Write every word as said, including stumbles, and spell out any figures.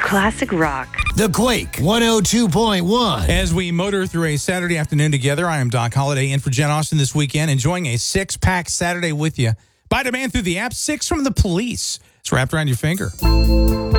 Classic rock. The Quake one oh two point one. As we motor through a Saturday afternoon together, I am Doc Holliday in for Jen Austin this weekend, enjoying a six-pack Saturday with you. By demand through the app, Six from the Police. It's wrapped around your finger.